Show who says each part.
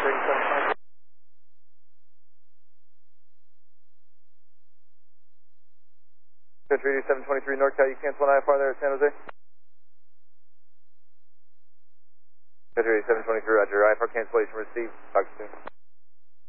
Speaker 1: Country 723 NorCal, you cancel an IFR there at San Jose? Country 723, roger. IFR cancellation received. Talk to you soon.